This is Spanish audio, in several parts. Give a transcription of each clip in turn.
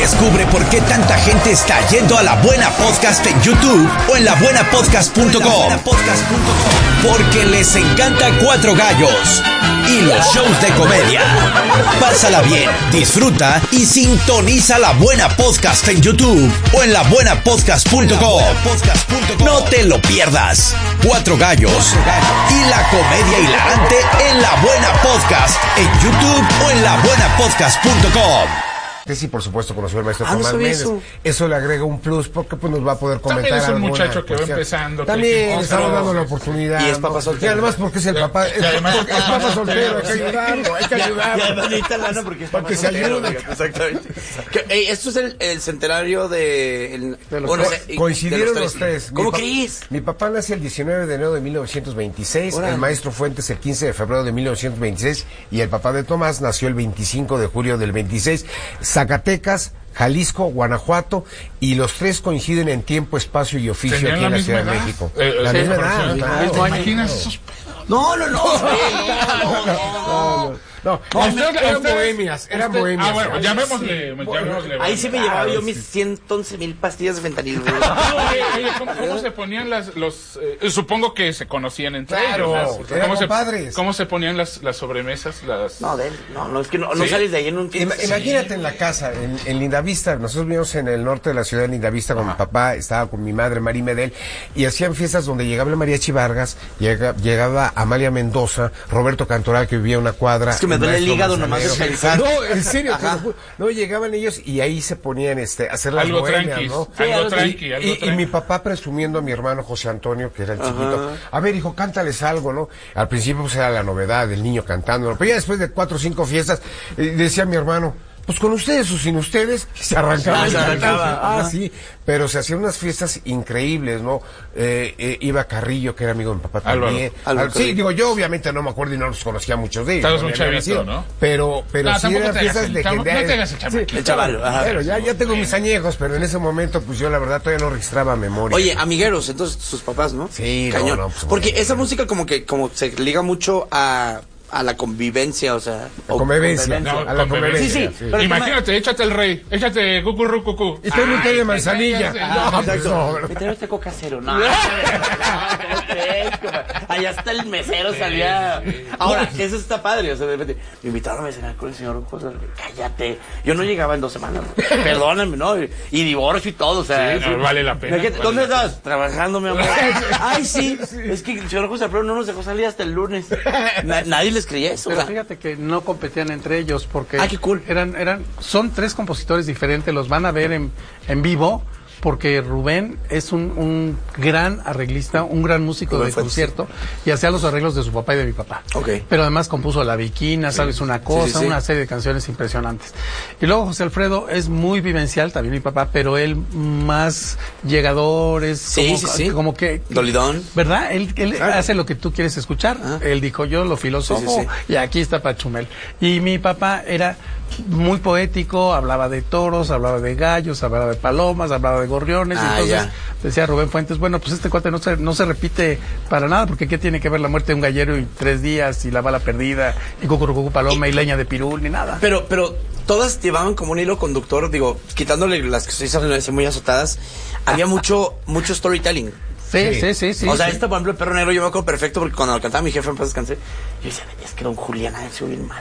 Descubre por qué tanta gente está yendo a La Buena Podcast en YouTube o en labuenapodcast.com. Porque les encanta Cuatro Gallos y los shows de comedia. Pásala bien, disfruta y sintoniza La Buena Podcast en YouTube o en labuenapodcast.com. No te lo pierdas. Cuatro Gallos y la comedia hilarante en La Buena Podcast en YouTube o en labuenapodcast.com. Sí, por supuesto, conoció al maestro Tomás Méndez. Eso le agrega un plus porque pues nos va a poder comentar. También es un muchacho que va empezando. También estamos dando la oportunidad. Y es papá soltero. Y además porque es el papá. Es papá soltero, hay que ayudarlo, hay que ayudarlo. Y además necesita lana porque es papá que se ayude. Exactamente. Esto es el centenario de... Coincidieron los tres. ¿Cómo crees? Mi papá nace el 19 de enero de 1926, el maestro Fuentes el 15 de febrero de 1926 y el papá de Tomás nació el 25 de julio del 26. Zacatecas, Jalisco, Guanajuato, y los tres coinciden en tiempo, espacio y oficio aquí en la Ciudad de México. La misma edad, claro. Imaginas esos... No. No, eran bohemias, Ah, bueno, llamémosle. Ahí sí me llevaba yo mis 111,000 pastillas de fentanil. Oye, ¿cómo se ponían los supongo que se conocían entre ellos. ¿Cómo se ponían las sobremesas? No, es que no sales de ahí en un tiempo. Imagínate en la casa, en Lindavista. Nosotros vivimos en el norte de la ciudad de Lindavista con mi papá, estaba con mi madre, María Medel, y hacían fiestas donde llegaba el Mariachi Vargas, llegaba Amalia Mendoza, Roberto Cantoral, que vivía a una cuadra. Es que me duele el hígado nomás de pensar. No, en serio. No, llegaban ellos y ahí se ponían a hacer las bohemias, ¿no? Algo tranqui. Y mi papá presumiendo a mi hermano José Antonio, que era el chiquito. A ver, hijo, cántales algo, ¿no? Al principio pues era la novedad del niño cantando, ¿no? Pero ya después de 4 o 5 fiestas, decía mi hermano, pues con ustedes o sin ustedes, se arrancaba. Sí, pero se hacían unas fiestas increíbles, ¿no? Iba Carrillo, que era amigo de mi papá también. Sí, digo, yo obviamente no me acuerdo y no los conocía muchos de ellos. Estabas un chavito, ¿no? Pero sí eran fiestas legendarias. No te hagas el chaval. Pero ya tengo mis añejos, pero en ese momento, pues yo la verdad todavía no registraba memoria. Oye, amigueros, entonces sus papás, ¿no? Sí, cañón. No, pues, porque esa música como se liga mucho a la convivencia, o sea... A la convivencia. Sí. Imagínate, échate el rey, échate cucurrucucú. Y tengo un té de manzanilla. Me tengo este coca cero. No. Allá hasta el mesero salía... Ahora, eso está padre, o sea, de repente... Me invitaron a cenar con el señor José. Cállate. Yo no llegaba en 2 semanas. Perdóname, ¿no? Y divorcio y todo, o sea... Sí, no vale la pena. ¿Dónde estás? Trabajando, mi amor. Ay, sí. Es que el señor José Alfredo no nos dejó salir hasta el lunes. Nadie les creía eso. Pero fíjate que no competían entre ellos porque qué cool. son 3 compositores diferentes, los van a ver en vivo, porque Rubén es un gran arreglista, un gran músico de concierto, y hacía los arreglos de su papá y de mi papá. Okay. Pero además compuso La Viquina, ¿sabes? Una cosa, una serie de canciones impresionantes. Y luego José Alfredo es muy vivencial, también mi papá, pero él más llegador, es como que... Dolidón. ¿Verdad? Él hace lo que tú quieres escuchar. Él dijo, yo lo filósofo, y aquí está Pachumel. Y mi papá era muy poético, hablaba de toros, hablaba de gallos, hablaba de palomas, hablaba de gorriones, entonces decía Rubén Fuentes, bueno, pues este cuate no se repite para nada, porque ¿qué tiene que ver la muerte de un gallero y 3 días y la bala perdida y cucurucucu paloma y leña de pirul ni nada? Pero todas llevaban como un hilo conductor, digo, quitándole las que se dicen muy azotadas, había mucho storytelling. Sí. O sea, por ejemplo, El Perro Negro yo me acuerdo perfecto porque cuando lo cantaba mi jefe en paz descansé, yo decía, es que don Julián ha hecho bien mal.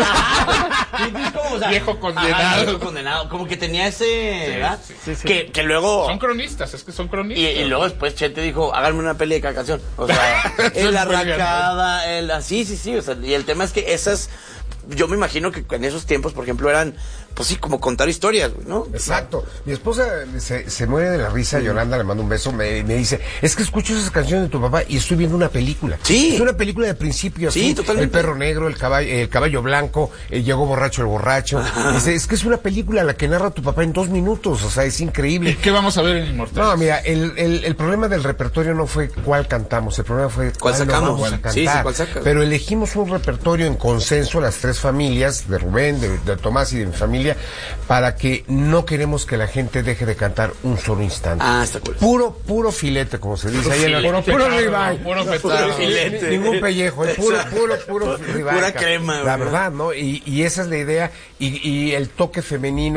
Viejo condenado. Como que tenía ese, ¿verdad? Sí. Que luego... Son cronistas, es que son cronistas. Y luego después Chente dijo, háganme una peli de cada canción. O sea, la arrancada, sí. O sea, y el tema es que esas... Yo me imagino que en esos tiempos, por ejemplo, eran, pues sí, como contar historias, ¿no? Exacto. Mi esposa se muere de la risa, Yolanda, le mando un beso, me dice, es que escucho esas canciones de tu papá y estoy viendo una película. Sí. Es una película de principio. Sí, totalmente. El perro negro, el caballo blanco, llegó borracho el borracho. Dice, es que es una película la que narra tu papá en 2 minutos, o sea, es increíble. ¿Y qué vamos a ver en Inmortales? No, mira, el problema del repertorio no fue cuál cantamos, el problema fue cuál sacamos. Vamos a cantar. Sí, cuál sacas. Pero elegimos un repertorio en consenso, las 3 familias, de Rubén, de Tomás y de mi familia, para que no queremos que la gente deje de cantar un solo instante. Está cool. Puro filete, como se dice ahí en el puro ribeye. Puro filete. Ningún pellejo, puro ribeye. Pura crema. La verdad, ¿no? Y esa es la idea, y el toque femenino